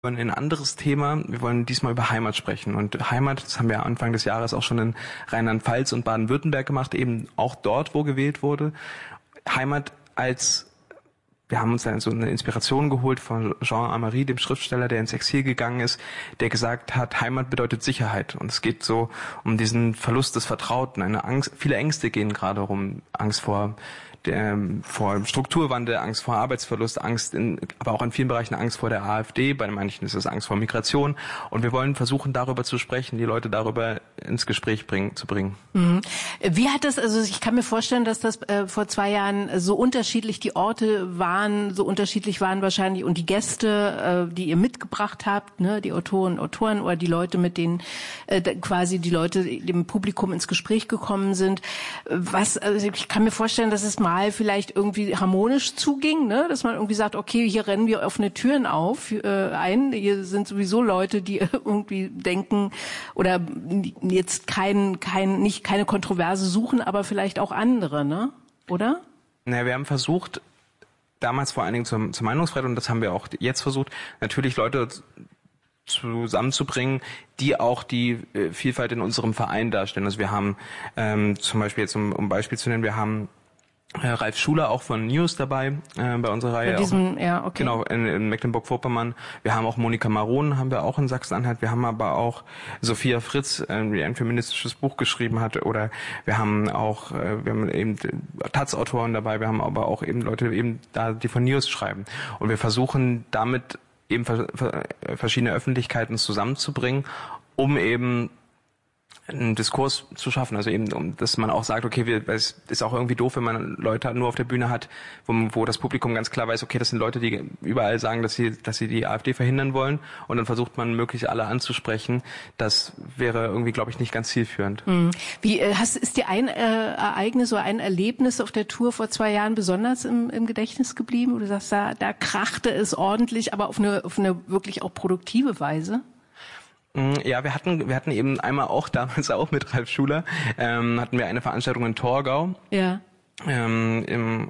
Wir wollen ein anderes Thema. Wir wollen diesmal über Heimat sprechen. Und Heimat, das haben wir Anfang des Jahres auch schon in Rheinland-Pfalz und Baden-Württemberg gemacht, eben auch dort, wo gewählt wurde. Heimat wir haben uns dann so eine Inspiration geholt von Jean Amery, dem Schriftsteller, der ins Exil gegangen ist, der gesagt hat, Heimat bedeutet Sicherheit. Und es geht so um diesen Verlust des Vertrauten, eine Angst, viele Ängste gehen gerade rum, Angst vor Strukturwandel, Angst vor Arbeitsverlust, aber auch in vielen Bereichen Angst vor der AfD, bei manchen ist es Angst vor Migration. Und wir wollen versuchen, darüber zu sprechen, die Leute darüber ins Gespräch zu bringen. Mhm. Wie hat das, also ich kann mir vorstellen, dass das vor 2 Jahren so unterschiedlich die Orte waren, so unterschiedlich waren wahrscheinlich und die Gäste, die ihr mitgebracht habt, ne, die Autoren oder die Leute, mit denen quasi die Leute dem Publikum ins Gespräch gekommen sind. Also ich kann mir vorstellen, dass es mal vielleicht irgendwie harmonisch zuging, ne? Dass man irgendwie sagt, okay, hier rennen wir offene Türen ein. Hier sind sowieso Leute, die irgendwie denken oder jetzt keine Kontroverse suchen, aber vielleicht auch andere, ne? Oder? Naja, wir haben versucht, damals vor allen Dingen zur Meinungsfreiheit, und das haben wir auch jetzt versucht, natürlich Leute zusammenzubringen, die auch die Vielfalt in unserem Verein darstellen. Also wir haben zum Beispiel jetzt, um Beispiel zu nennen, wir haben Ralf Schuler auch von News dabei bei unserer Reihe. Ja, okay. Genau, in Mecklenburg-Vorpommern. Wir haben auch Monika Maron, haben wir auch in Sachsen-Anhalt. Wir haben aber auch Sophia Fritz, die ein feministisches Buch geschrieben hat. Oder wir haben eben Taz-Autoren dabei. Wir haben aber auch eben Leute eben da, die von News schreiben. Und wir versuchen damit eben verschiedene Öffentlichkeiten zusammenzubringen, um eben einen Diskurs zu schaffen, also eben, dass man auch sagt, okay, es ist auch irgendwie doof, wenn man Leute nur auf der Bühne hat, wo das Publikum ganz klar weiß, okay, das sind Leute, die überall sagen, dass sie die AfD verhindern wollen, und dann versucht man möglichst alle anzusprechen. Das wäre irgendwie, glaube ich, nicht ganz zielführend. Ist dir ein Ereignis oder ein Erlebnis auf der Tour vor 2 Jahren besonders im Gedächtnis geblieben, wo du sagst, da krachte es ordentlich, aber auf eine wirklich auch produktive Weise? Ja, wir hatten eben einmal damals auch mit Ralf Schuler, hatten wir eine Veranstaltung in Torgau. Ja. In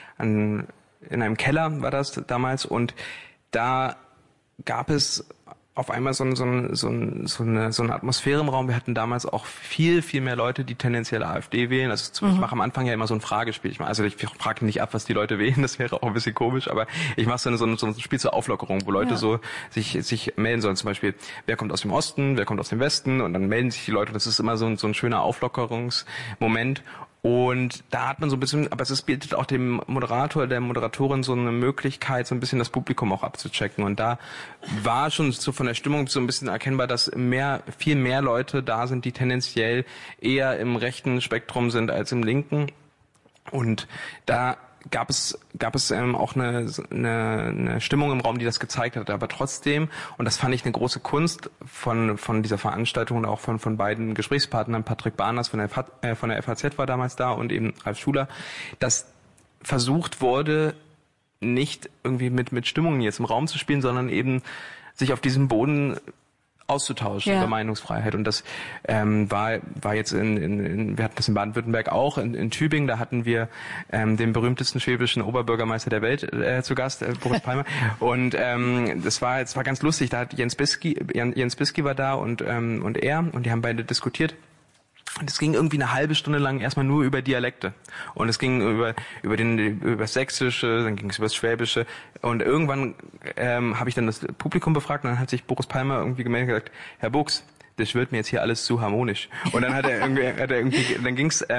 einem Keller war das damals, und da gab es auf einmal so eine Atmosphäre im Raum. Wir hatten damals auch viel, viel mehr Leute, die tendenziell AfD wählen. Also ich mache am Anfang ja immer so ein Fragespiel. Ich frage nicht ab, was die Leute wählen, das wäre auch ein bisschen komisch, aber ich mache so ein Spiel zur Auflockerung, wo Leute so sich melden sollen. Zum Beispiel, wer kommt aus dem Osten, wer kommt aus dem Westen, und dann melden sich die Leute. Das ist immer so ein schöner Auflockerungsmoment. Und da hat man so ein bisschen, aber es bietet auch dem Moderator, der Moderatorin so eine Möglichkeit, so ein bisschen das Publikum auch abzuchecken. Und da war schon so von der Stimmung so ein bisschen erkennbar, dass viel mehr Leute da sind, die tendenziell eher im rechten Spektrum sind als im linken. Und da gab es auch eine Stimmung im Raum, die das gezeigt hat. Aber trotzdem, und das fand ich eine große Kunst von dieser Veranstaltung und auch von beiden Gesprächspartnern, Patrick Barners von der FAZ war damals da und eben Ralf Schuler, dass versucht wurde, nicht irgendwie mit Stimmungen jetzt im Raum zu spielen, sondern eben sich auf diesem Boden auszutauschen über Meinungsfreiheit. Und das war jetzt wir hatten das in Baden-Württemberg auch, in Tübingen, da hatten wir den berühmtesten schwäbischen Oberbürgermeister der Welt zu Gast, Boris Palmer. Und das war ganz lustig, da hat Jens Bisky war da und er, und die haben beide diskutiert. Und es ging irgendwie eine halbe Stunde lang erstmal nur über Dialekte. Und es ging über das Sächsische, dann ging es über das Schwäbische. Und irgendwann habe ich dann das Publikum befragt, und dann hat sich Boris Palmer irgendwie gemeldet und gesagt, Herr Buchs, das wird mir jetzt hier alles zu harmonisch. Und dann dann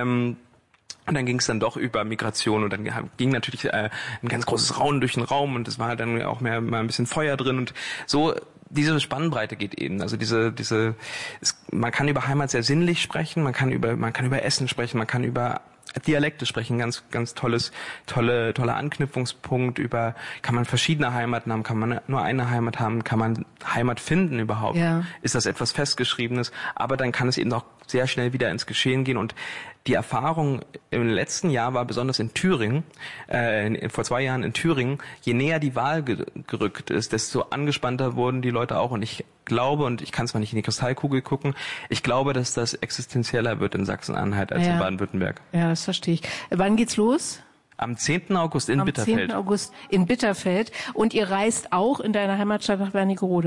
ging es dann doch über Migration, und dann ging natürlich ein ganz großes Raunen durch den Raum, und es war dann auch mal ein bisschen Feuer drin, und so. Diese Spannbreite geht eben, also man kann über Heimat sehr sinnlich sprechen, man kann über Essen sprechen, man kann über Dialekte sprechen, ganz, ganz toller Anknüpfungspunkt kann man verschiedene Heimaten haben, kann man nur eine Heimat haben, kann man Heimat finden überhaupt? Ja. Ist das etwas Festgeschriebenes? Aber dann kann es eben auch sehr schnell wieder ins Geschehen gehen, und die Erfahrung im letzten Jahr war besonders in Thüringen, vor 2 Jahren in Thüringen, je näher die Wahl gerückt ist, desto angespannter wurden die Leute auch, und ich glaube, und ich kann zwar nicht in die Kristallkugel gucken, ich glaube, dass das existenzieller wird in Sachsen-Anhalt als in Baden-Württemberg. Ja, das verstehe ich. Wann geht's los? Am 10. August in Bitterfeld. Am 10. August in Bitterfeld. Und ihr reist auch in deiner Heimatstadt nach Wernigerode.